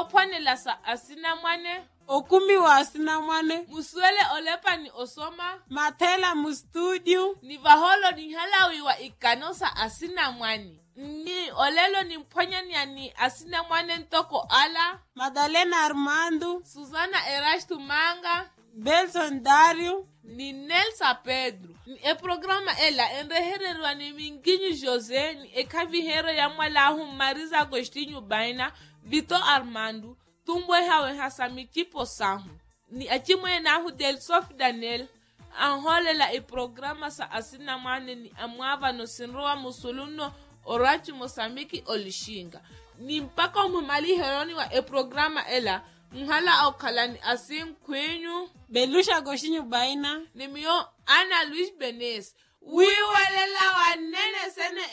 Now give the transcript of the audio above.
opwanela sa asina mwane. Okumi wa asina mwane. Musuele olepa ni osoma. Matela mu studio. Ni vaholo ni halawi wa ikanosa asina mwane. Ni olelo ni mpwanya ni asina mwane ntoko ala. Madalena Armando. Susana Erashtu Manga. Belson Dario. Ni Nelsa Pedro. Ni programa ela enrehererwa ni Minginyu Jose. Ni ekavihero ya mwalahu Marisa Agostinho Baina. Vito Armando. Tumbwe hawe hasamikipo sahu. Ni achimwe nahu del Sof Daniel. Anholela programa sa asina mwane ni amwava no sinroa musuluno Orachi Mosambiki Olishinga. Ni mpaka umumali heroni wa programa ela. Mhala au kalani asim kwenyu. Belusha Agostinho Baina. Ni mio Ana Luis Benes. Wiwalela wa nene sene